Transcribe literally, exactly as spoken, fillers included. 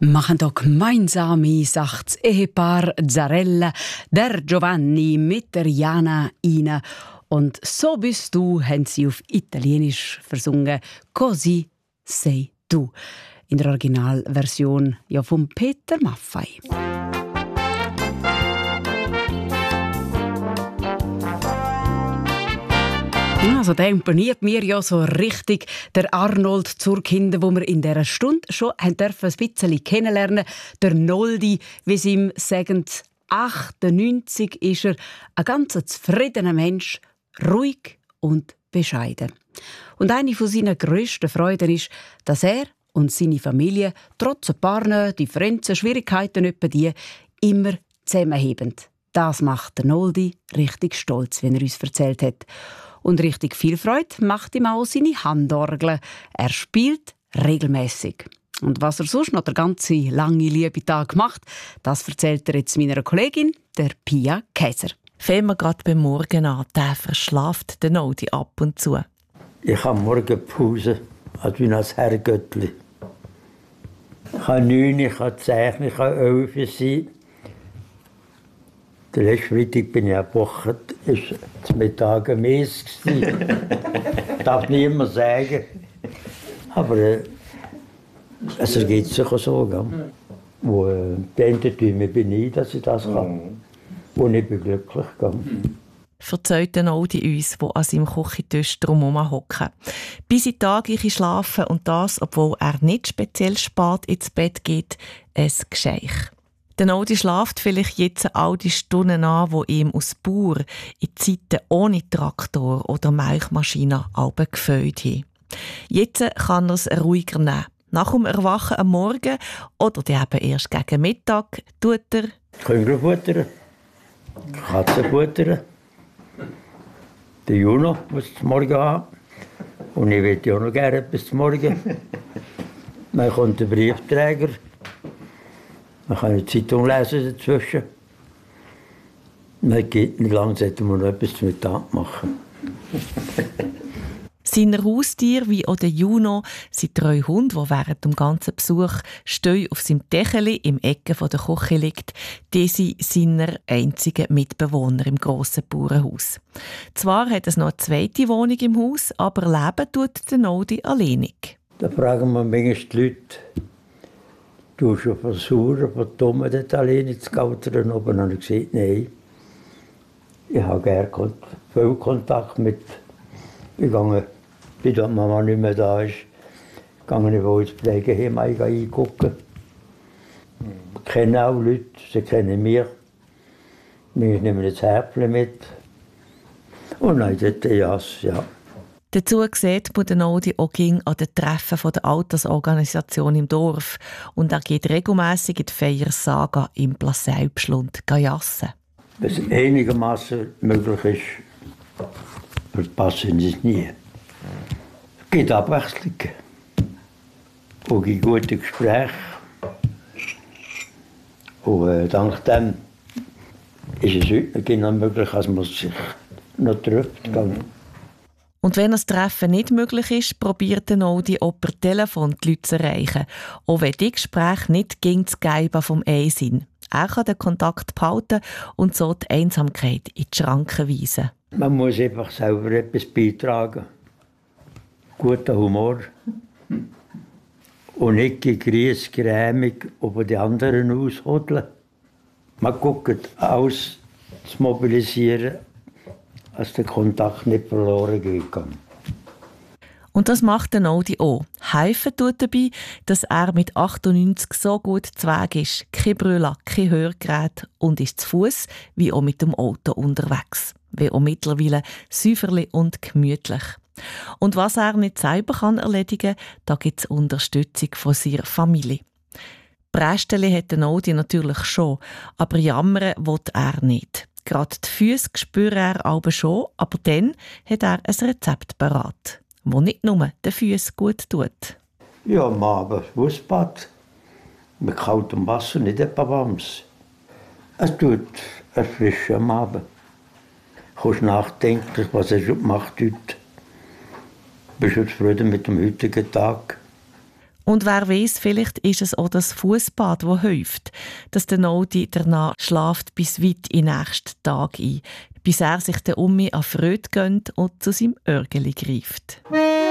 Machen doch gemeinsame, sagt das Ehepaar Zarella, der Giovanni mit der Jana Ina. Und «So bist du» haben sie auf Italienisch versungen. «Così sei tu». In der Originalversion ja von Peter Maffay. Also der imponiert mir ja so richtig, der Arnold Zurkinder, wo wir in dieser Stunde schon haben dürfen ein bisschen kennenlernen. Der Noldi, wie sie ihm sagen, achtundneunzig ist er, ein ganz zufriedener Mensch, ruhig und bescheiden. Und eine von seinen grössten Freuden ist, dass er und seine Familie trotz ein paar Differenzen, Schwierigkeiten etwa die, immer zusammenheben. Das macht der Noldi richtig stolz, wenn er uns erzählt hat. Und richtig viel Freude macht ihm auch seine Handorgel. Er spielt regelmäßig. Und was er sonst noch der ganze lange Liebetag macht, das erzählt er jetzt meiner Kollegin, der Pia Käser. Fangen wir gerade beim Morgen an. Der verschlaft den Noldi ab und zu. Ich habe Morgenpause, als wie ein Herrgöttli. Ich kann neun, ich kann zehn, ich kann elf sein. Der letzte Freitag bin ich eine Woche, ist zum Mittag ein Mess. Das darf niemand sagen. Aber äh, es ergibt sich auch so. Gell? Wo äh, die einen tun mir beneiden, dass ich das kann. Und ich bin glücklich. Gell? Verzeiht der Noldi uns, die an seinem Küchentisch drumherum hocken. Bis in Tag ich schlafe und das, obwohl er nicht speziell spät ins Bett geht, ein Gescheich. Der Noldi schläft vielleicht jetzt all die Stunden an, die ihm aus Bauer in Zeiten ohne Traktor oder Milchmaschine Alben gefällt haben. Jetzt kann er es ruhiger nehmen. Nach dem Erwachen am Morgen oder eben erst gegen Mittag tut er Küngel futtern, Katzen futtern. Der Juno muss zum Morgen haben. Und ich will auch noch gerne etwas zum Morgen. Dann kommt der Briefträger. Man kann eine Zeitung lesen dazwischen. Man geht nicht lange, sollte man noch etwas zum Mittag machen. Seine Haustiere, wie auch der Juno, sind drei Hunde, die während dem ganzen Besuch stehen auf seinem Dächeli im Ecke der Küche liegt. Die sind seine einzigen Mitbewohner im grossen Bauernhaus. Zwar hat es noch eine zweite Wohnung im Haus, aber leben tut der Noldi alleinig. Da fragen wir manchmal die Leute, du schon versuchen, von Tommen dort alleine zu galtern. Oben habe ich gesagt, nein. Ich habe gerne viel Kontakt mit. Ich gehe, bis die Mama nicht mehr da ist, gehe ich wohl ins Pflegeheim eingucken. Ich kenne auch Leute, sie kennen mich. Ich nehme das Häppchen mit. Und dann dort Jas, ja. Dazu sieht man den Noldi auch an den Treffen der Altersorganisation im Dorf. Und er geht regelmässig in die Feiersaga im Plasselbschlund jassen. Wenn es einigermaßen möglich ist, verpassen sie es nie. Es gibt Abwechslung. Es gibt gute Gespräche. Und äh, dank dem ist es heute noch möglich, dass man sich noch trifft. Mhm. Und wenn das Treffen nicht möglich ist, probiert der Noldi auch per Telefon die Leute zu erreichen. Auch wenn die Gespräche nicht gegen das Geiben vom Ehe sind. Er kann den Kontakt behalten und so die Einsamkeit in die Schranken weisen. Man muss einfach selber etwas beitragen. Guter Humor. Und nicht gegriesgrämig über die anderen aushodeln. Man guckt, alles zu mobilisieren, dass der Kontakt nicht verloren geht. Und das macht der Noldi auch. Helfen tut dabei, dass er mit achtundneunzig so gut zu Weg ist. Kein Brüllen, kein Hörgerät und ist zu Fuß wie auch mit dem Auto unterwegs. Wie auch mittlerweile säuferlich und gemütlich. Und was er nicht selber kann erledigen kann, da gibt es Unterstützung von seiner Familie. Prästeli hat der Noldi natürlich schon, aber jammern will er nicht. Gerade die Füße spürt er aber schon, aber dann hat er ein Rezept parat, das nicht nur den Füßen gut tut. Ja, am Abend Fußbad. Mit kaltem Wasser, nicht etwa warmes. Es tut erfrischen am Abend. Du kannst nachdenken, was er schon gemacht hat. Bist du zufrieden mit dem heutigen Tag? Und wer weiss, vielleicht ist es auch das Fußbad, das hilft, dass der Noldi danach schlaft bis weit in den nächsten Tag ein, bis er sich dann um mich an Freude gönnt und zu seinem Örgeli greift.